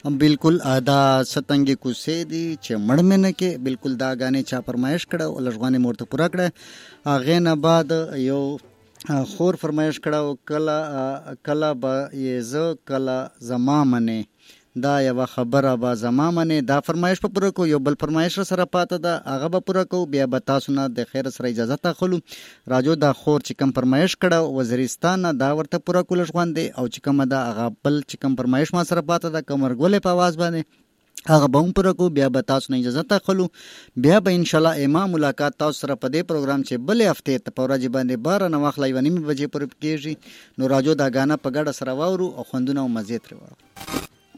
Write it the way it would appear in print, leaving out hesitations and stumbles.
بالکل دا ستنګي کوسې دي چې مړ مې نه کې بالکل دا غانې چا فرمایش کړه او لږغانې مورته پوره کړه. هغې نه بعد یو خور فرمایش کړه کله به یې زه کله زما منې دا یوه خبره به زما منې. دا فرمایش په پوره کو. یو بل فرمایش سره پاته ده هغه به پوره کو. بیا به تاسو نه د خیر سره اجازه تاخلو. راجو دا خور چې کوم فرمایش کړه وزیرستان نه دا ورته پوره کو لږغوندې او چې کومه ده هغه بل چې کوم فرمایش ما سره پاته ده کمرګولې په آواز باندې هغه به هم پوره کو. بیا به تاسو نه اجازه تاخلو. بیا به انشاءالله امام ملاقات تاسو سره په دې پروګرام چې بلې هفتې ته په ورځې باندې 12 نه واخله 1:30 بجې پورې کېږي. نو راجو دا غانا په ګډه سره واورو او خوندونه او مزې ترې واخلو.